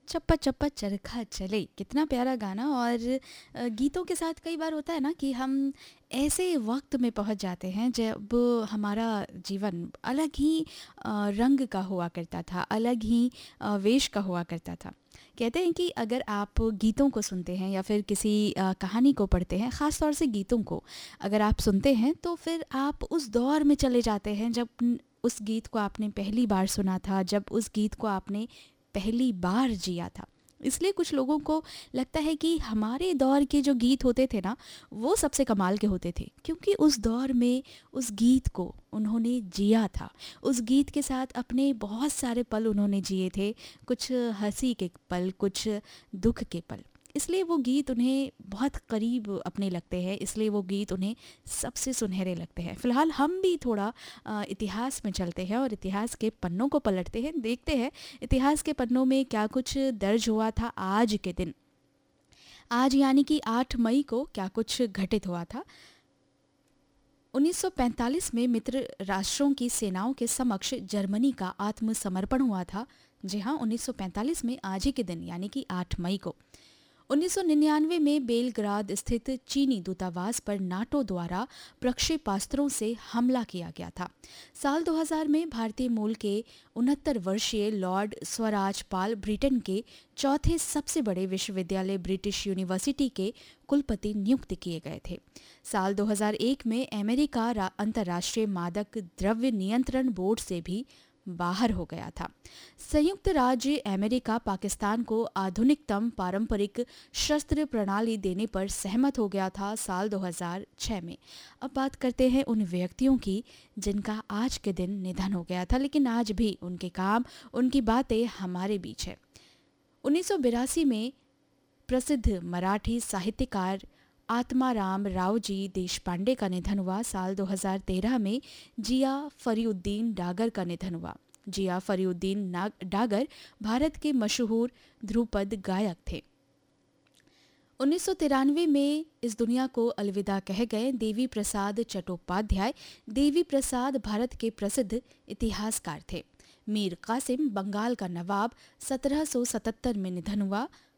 चप्पा चप्पा चरखा चले, कितना प्यारा गाना। और गीतों के साथ कई बार होता है ना कि हम ऐसे वक्त में पहुंच जाते हैं जब हमारा जीवन अलग ही रंग का हुआ करता था, अलग ही वेश का हुआ करता था। कहते हैं कि अगर आप गीतों को सुनते हैं या फिर किसी कहानी को पढ़ते हैं, ख़ास तौर से गीतों को अगर आप सुनते हैं तो फिर आप उस दौर में चले जाते हैं जब उस गीत को आपने पहली बार सुना था, जब उस गीत को आपने पहली बार जिया था। इसलिए कुछ लोगों को लगता है कि हमारे दौर के जो गीत होते थे ना, वो सबसे कमाल के होते थे, क्योंकि उस दौर में उस गीत को उन्होंने जिया था। उस गीत के साथ अपने बहुत सारे पल उन्होंने जिए थे, कुछ हंसी के पल, कुछ दुख के पल। इसलिए वो गीत उन्हें बहुत करीब अपने लगते हैं, इसलिए वो गीत उन्हें सबसे सुनहरे लगते हैं। फ़िलहाल हम भी थोड़ा इतिहास में चलते हैं और इतिहास के पन्नों को पलटते हैं, देखते हैं इतिहास के पन्नों में क्या कुछ दर्ज हुआ था आज के दिन। आज यानी कि 8 मई को क्या कुछ घटित हुआ था। 1945 में मित्र राष्ट्रों की सेनाओं के समक्ष जर्मनी का आत्मसमर्पण हुआ था। जी हाँ, 1945 में आज ही के दिन यानी कि 8 मई को। 1999 में बेलग्राद स्थित चीनी दूतावास पर नाटो द्वारा प्रक्षेपास्त्रों से हमला किया गया था। साल 2000 में भारतीय मूल के 69 वर्षीय लॉर्ड स्वराज पाल ब्रिटेन के चौथे सबसे बड़े विश्वविद्यालय ब्रिटिश यूनिवर्सिटी के कुलपति नियुक्त किए गए थे। साल 2001 में अमेरिका अंतर्राष्ट्रीय मादक द्रव्य नियंत्रण बोर्ड से भी बाहर हो गया था। संयुक्त राज्य अमेरिका पाकिस्तान को आधुनिकतम पारंपरिक शस्त्र प्रणाली देने पर सहमत हो गया था साल 2006 में। अब बात करते हैं उन व्यक्तियों की जिनका आज के दिन निधन हो गया था, लेकिन आज भी उनके काम, उनकी बातें हमारे बीच है। 1982 में प्रसिद्ध मराठी साहित्यकार आत्माराम रावजी देशपांडे का निधन हुआ। साल 2013 में जिया फरीउद्दीन डागर का निधन हुआ। जिया फरीउद्दीन डागर भारत के मशहूर ध्रुपद गायक थे। 1993 में इस दुनिया को अलविदा कह गए देवी प्रसाद चट्टोपाध्याय। देवी प्रसाद भारत के प्रसिद्ध इतिहासकार थे। मीर कासिम बंगाल का नवाब 1777 में निधन हुआ।